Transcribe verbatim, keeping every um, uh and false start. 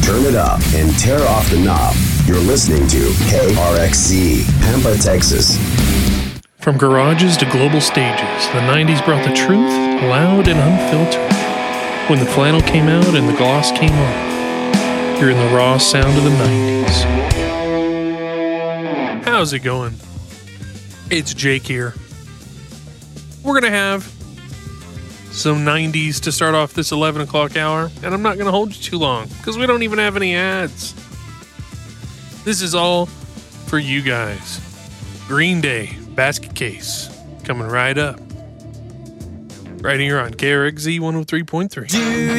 turn it up, and tear off the knob. You're listening to K R X C, Pampa, Texas. From garages to global stages, the nineties brought the truth, loud and unfiltered. When the flannel came out and the gloss came off, you're in the raw sound of the nineties. How's it going? It's Jake here. We're going to have some nineties to start off this eleven o'clock hour, and I'm not going to hold you too long because we don't even have any ads. This is all for you guys. Green Day, Basket Case, coming right up. Right here on K R X Z one oh three point three.